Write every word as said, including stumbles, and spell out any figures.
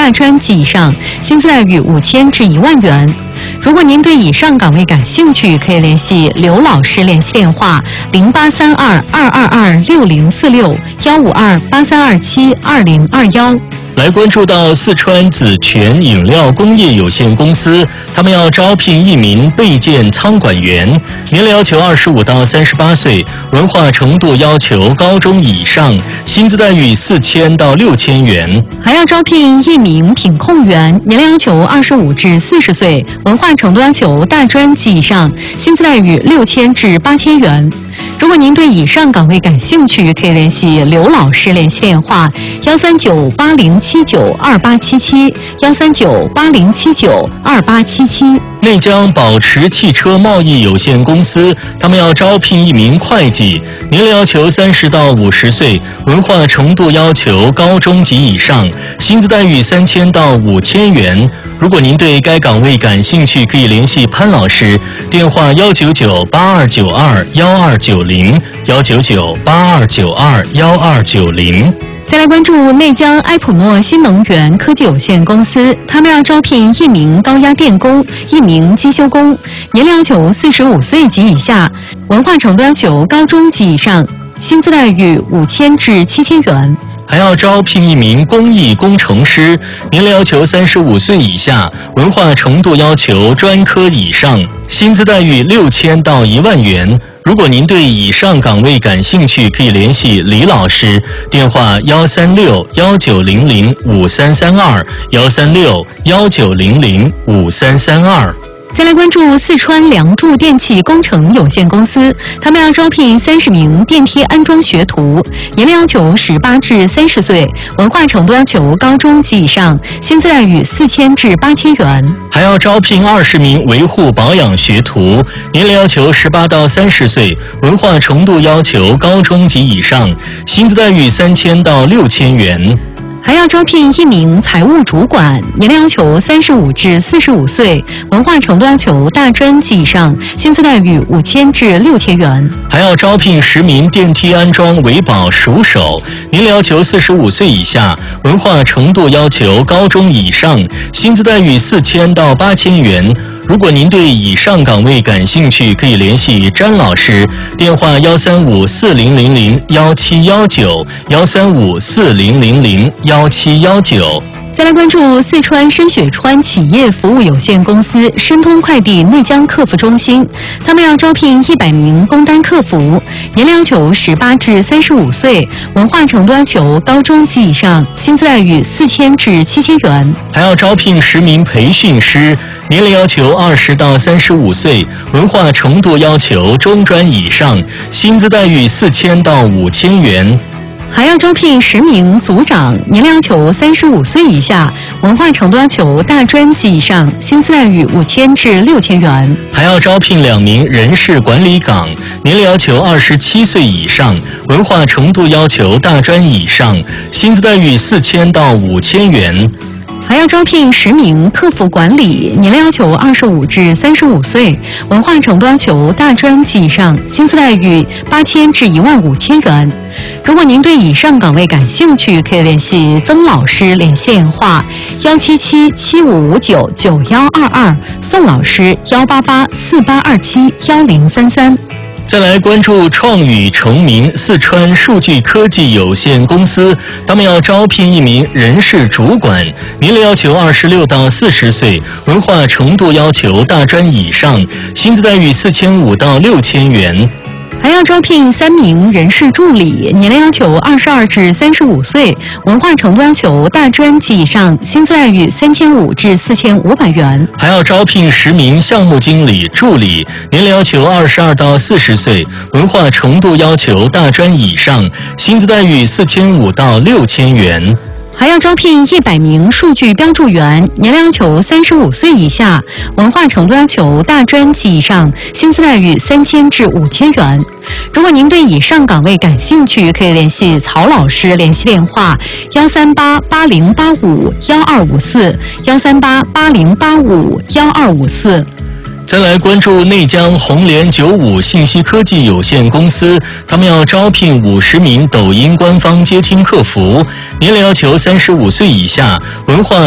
大专及以上，薪资待遇五千至一万元。如果您对以上岗位感兴趣，可以联系刘老师联系电话零八三二二二二六零四六幺五二八三二七二零二幺。 来关注到四川紫泉饮料工业有限公司，他们要招聘一名备件仓管员，年龄要求二十五到三十八岁，文化程度要求高中以上，薪资待遇四千到六千元。 还要招聘一名品控员，年龄要求二十五至四十岁，文化程度要求大专及以上，薪资待遇六千至八千元。如果您对以上岗位感兴趣，可以联系刘老师联系电话幺三九八零七九二八七七幺三九八零七九二八七七。 内江宝驰汽车贸易有限公司，他们要招聘一名会计，年龄要求三十到五十岁，文化程度要求高中及以上，薪资待遇三千到五千元。如果您对该岗位感兴趣，可以联系潘老师，电话幺九九八二九二幺二九零幺九九八二九二幺二九零。 再来关注内江埃普诺新能源科技有限公司，他们要招聘一名高压电工，一名机修工，年龄要求四十五岁及以下，文化程度要求高中及以上，薪资待遇五千至七千元。 还要招聘一名工艺工程师，年龄要求三十五岁以下，文化程度要求专科以上，薪资待遇六千到一万元。如果您对以上岗位感兴趣，可以联系李老师，电话幺三六幺九零零五三三二幺三六幺九零零五三三二。 再来关注四川梁祝电气工程有限公司，他们要招聘三十名电梯安装学徒，年龄要求十八至三十岁，文化程度要求高中及以上，薪资待遇四千至八千元。 还要招聘二十名维护保养学徒，年龄要求十八到三十岁，文化程度要求高中及以上，薪资待遇三千到六千元。 还要招聘一名财务主管，年龄要求三十五至四十五岁，文化程度要求大专及以上，薪资待遇五千至六千元。 还要招聘十名电梯安装维保熟手，年龄要求四十五岁以下，文化程度要求高中以上，薪资待遇四千到八千元。如果您对以上岗位感兴趣，可以联系詹老师，电话幺三五四零零零幺七幺九幺三五四零零零幺七幺九。 再来关注四川深雪川企业服务有限公司申通快递内江客服中心，他们要招聘一百名工单客服，年龄要求十八至三十五岁，文化程度要求高中及以上，薪资待遇四千至七千元。 还要招聘十名培训师，年龄要求二十到三十五岁，文化程度要求中专以上，薪资待遇四千到五千元。 还要招聘十名组长，年龄要求三十五岁以下，文化程度要求大专及以上，薪资待遇五千至六千元。 还要招聘两名人事管理岗，年龄要求二十七岁以上，文化程度要求大专以上，薪资待遇四千到五千元。 还要招聘十名客服管理，年龄要求二十五至三十五岁，文化程度要求大专及以上，薪资待遇八千至一万五千元。如果您对以上岗位感兴趣，可以联系曾老师联系电话幺七七七五五九九幺二二，宋老师幺八八四八二七幺零三三。 再来关注创宇成名四川数据科技有限公司，他们要招聘一名人事主管，年龄要求二十六到四十岁，文化程度要求大专以上，薪资待遇四千五到六千元。 还要招聘三名人事助理，年龄要求二十二至三十五岁，文化程度要求大专及以上，薪资待遇三千五至四千五百元。 还要招聘十名项目经理助理，年龄要求二十二到四十岁，文化程度要求大专以上，薪资待遇四千五到六千元。 还要招聘一百名数据标注员，年龄要求三十五岁以下，文化程度要求大专及以上，薪资待遇三千至五千元。如果您对以上岗位感兴趣，可以联系曹老师联系电话幺三八八零八五幺二五四幺三八八零八五幺二五四。 再来关注内江红联九五信息科技有限公司，他们要招聘五十名抖音官方接听客服，年龄要求三十五岁以下，文化